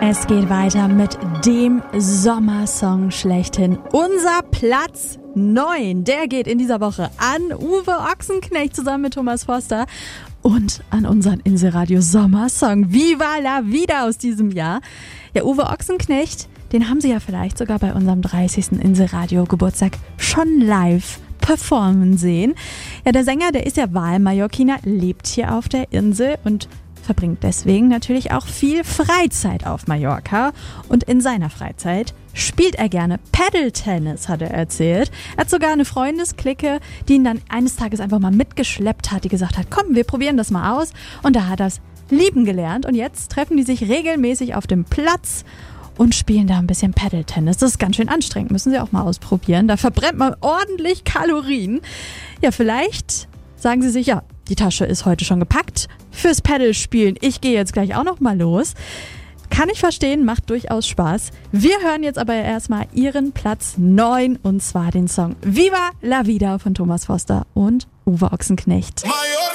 Es geht weiter mit dem Sommersong schlechthin. Unser Platz 9, der geht in dieser Woche an Uwe Ochsenknecht zusammen mit Thomas Forster und an unseren Insel-Radio Sommersong Viva la Vida aus diesem Jahr. Ja, Uwe Ochsenknecht, den haben Sie ja vielleicht sogar bei unserem 30. Insel-Radio Geburtstag schon live performen sehen. Ja, der Sänger, der ist ja Wahlmallorquiner, lebt hier auf der Insel und verbringt deswegen natürlich auch viel Freizeit auf Mallorca. Und in seiner Freizeit spielt er gerne Paddle-Tennis, hat er erzählt. Er hat sogar eine Freundesklicke, die ihn dann eines Tages einfach mal mitgeschleppt hat, die gesagt hat, komm, wir probieren das mal aus. Und da hat er es lieben gelernt. Und jetzt treffen die sich regelmäßig auf dem Platz und spielen da ein bisschen Paddle-Tennis. Das ist ganz schön anstrengend, müssen Sie auch mal ausprobieren. Da verbrennt man ordentlich Kalorien. Ja, vielleicht sagen Sie sich, ja, die Tasche ist heute schon gepackt fürs Paddle-Spielen. Ich gehe jetzt gleich auch noch mal los. Kann ich verstehen, macht durchaus Spaß. Wir hören jetzt aber erstmal Ihren Platz 9 und zwar den Song Viva la Vida von Thomas Forster und Uwe Ochsenknecht.